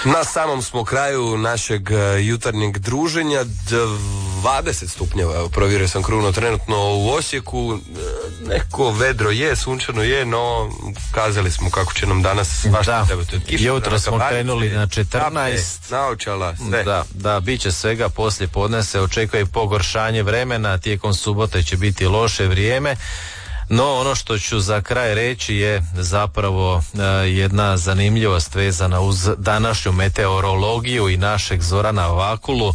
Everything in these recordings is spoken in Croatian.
Na samom smo kraju našeg jutarnjeg druženja. 20 stupnjeva, provjerio sam krugno trenutno u Osijeku. Neko vedro je, sunčano je, no kazali smo kako će nam danas trebati. Jutro smo krenuli na 14. Naočala, sve. Da, bit će svega, poslije podne se očekuje i pogoršanje vremena, tijekom subote će biti loše vrijeme. No, ono što ću za kraj reći je zapravo jedna zanimljivost vezana uz današnju meteorologiju i našeg Zorana Vakulu,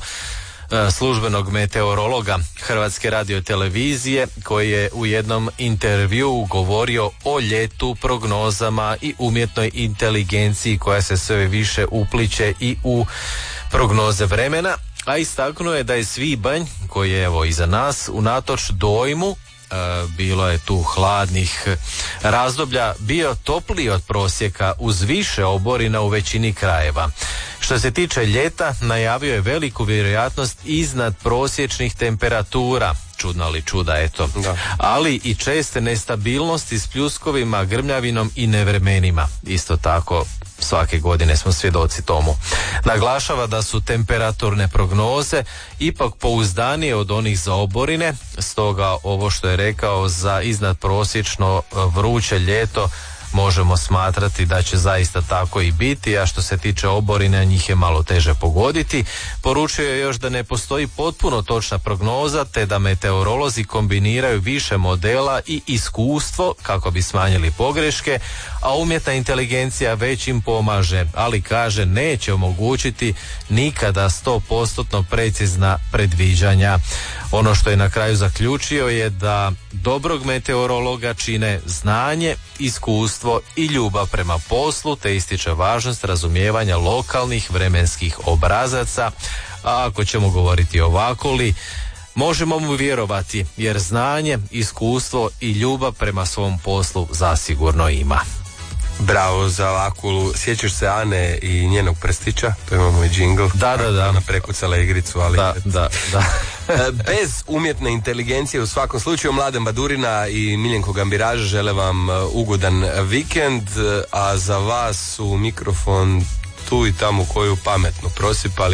službenog meteorologa Hrvatske radiotelevizije, koji je u jednom intervjuu govorio o ljetu, prognozama i umjetnoj inteligenciji koja se sve više upliće i u prognoze vremena, a istaknuo je da je svibanj, koji je evo iza nas, unatoč dojmu, bilo je tu hladnih razdoblja, bio topliji od prosjeka uz više oborina u većini krajeva. Što se tiče ljeta, najavio je veliku vjerojatnost iznad prosječnih temperatura, čudno li čuda, eto, ali i česte nestabilnosti s pljuskovima, grmljavinom i nevremenima. Isto tako, svake godine smo svjedoci tomu. Naglašava da su temperaturne prognoze ipak pouzdanije od onih za oborine, stoga ovo što je rekao za iznadprosječno vruće ljeto možemo smatrati da će zaista tako i biti, a što se tiče oborina, njih je malo teže pogoditi. Poručio je još da ne postoji potpuno točna prognoza, te da meteorolozi kombiniraju više modela i iskustvo kako bi smanjili pogreške, a umjetna inteligencija već im pomaže, ali kaže neće omogućiti nikada 100% precizna predviđanja. Ono što je na kraju zaključio je da dobrog meteorologa čine znanje, iskustvo i ljubav prema poslu, te ističe važnost razumijevanja lokalnih vremenskih obrazaca. A ako ćemo govoriti o Vakuli, možemo mu vjerovati, jer znanje, iskustvo i ljubav prema svom poslu zasigurno ima. Bravo za Vakulu. Sjećaš se Ane i njenog prstića? To imamo i džingl. Da. Ona prekucala igricu, ali... Da. Bez umjetne inteligencije u svakom slučaju Mladen Badurina i Miljenko Gambiraža žele vam ugodan vikend, a za vas u mikrofon tu i tamo koju pametno prosipali